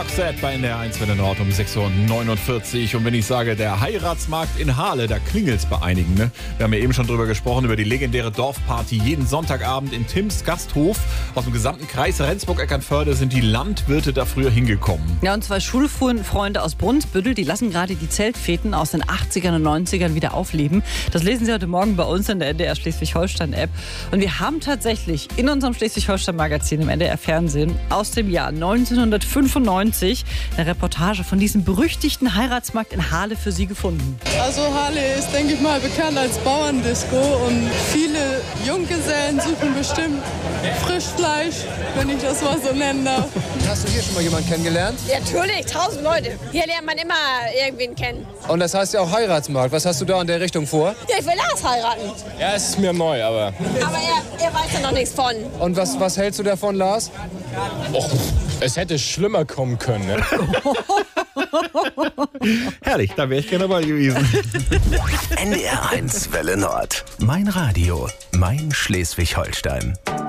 Roxette bei NDR 1 Welle Nord um 6.49 Uhr. Und wenn ich sage, der Heiratsmarkt in Hahle, da klingelt's bei einigen. Ne? Wir haben ja eben schon drüber gesprochen, über die legendäre Dorfparty jeden Sonntagabend in Tims Gasthof. Aus dem gesamten Kreis Rendsburg-Eckernförde sind die Landwirte da früher hingekommen. Ja, und zwar Schulfreunde aus Brunsbüttel, die lassen gerade die Zeltfeten aus den 80ern und 90ern wieder aufleben. Das lesen Sie heute Morgen bei uns in der NDR Schleswig-Holstein-App. Und wir haben tatsächlich in unserem Schleswig-Holstein-Magazin im NDR-Fernsehen aus dem Jahr 1995 eine Reportage von diesem berüchtigten Heiratsmarkt in Hahle für Sie gefunden. Also Hahle ist, denke ich mal, bekannt als Bauerndisco und viele Junggesellen suchen bestimmt Frischfleisch, wenn ich das mal so nennen darf. Hast du hier schon mal jemanden kennengelernt? Ja, natürlich, 1000 Leute. Hier lernt man immer irgendwen kennen. Und das heißt ja auch Heiratsmarkt. Was hast du da in der Richtung vor? Ja, ich will Lars heiraten. Ja, es ist mir neu, aber... Aber er weiß ja noch nichts von. Und was hältst du davon, Lars? Och, es hätte schlimmer kommen können, ne? Herrlich, da wäre ich gerne dabei gewesen. NDR 1 Welle Nord. Mein Radio, mein Schleswig-Holstein.